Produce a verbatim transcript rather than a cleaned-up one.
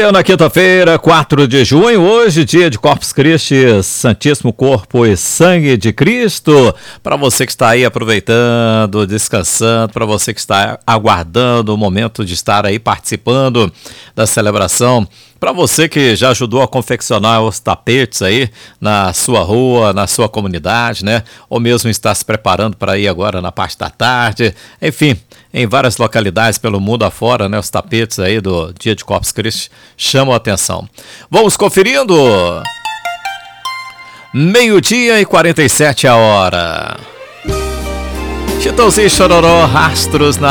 Na quinta-feira, quatro de junho, hoje, dia de Corpus Christi, Santíssimo Corpo e Sangue de Cristo. Para você que está aí aproveitando, descansando, para você que está aguardando o momento de estar aí participando da celebração, para você que já ajudou a confeccionar os tapetes aí na sua rua, na sua comunidade, né? Ou mesmo está se preparando para ir agora na parte da tarde, enfim, em várias localidades pelo mundo afora, né? Os tapetes aí do dia de Corpus Christi chamam a atenção. Vamos conferindo. Meio-dia e quarenta e sete a hora. Chitãozinho e Chororó, Rastros na